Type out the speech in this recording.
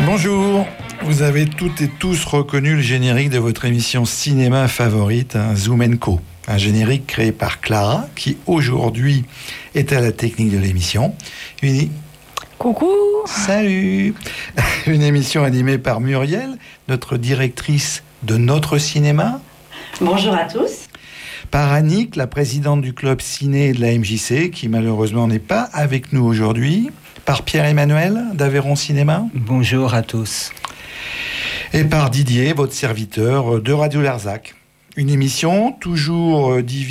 Bonjour, vous avez toutes et tous reconnu le générique de votre émission cinéma favorite, Zoom & Co. Un générique créé par Clara, qui aujourd'hui est à la technique de l'émission. Coucou. Salut. Une émission animée par Muriel, notre directrice de Notre Cinéma. Bonjour à tous. Par Annick, la présidente du club ciné de la MJC, qui malheureusement n'est pas avec nous aujourd'hui. Par Pierre-Emmanuel d'Aveyron Cinéma. Bonjour à tous. Et par Didier, votre serviteur de Radio Larzac. Une émission toujours divisée